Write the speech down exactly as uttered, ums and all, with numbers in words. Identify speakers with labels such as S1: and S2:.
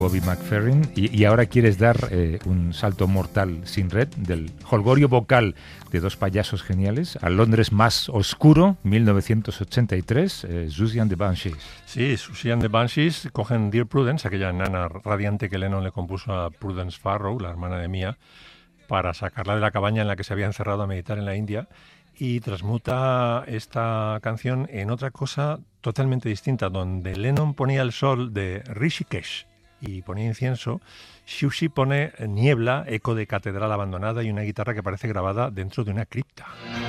S1: Bobby McFerrin, y, y ahora quieres dar eh, un salto mortal sin red del jolgorio vocal de dos payasos geniales al Londres más oscuro, mil novecientos ochenta y tres, eh, Siouxsie and the Banshees.
S2: Sí, Siouxsie and the Banshees cogen Dear Prudence, aquella nana radiante que Lennon le compuso a Prudence Farrow, la hermana de Mia, para sacarla de la cabaña en la que se había encerrado a meditar en la India, y transmuta esta canción en otra cosa totalmente distinta, donde Lennon ponía el sol de Rishikesh y ponía incienso, Siouxsie pone niebla, eco de catedral abandonada y una guitarra que parece grabada dentro de una cripta.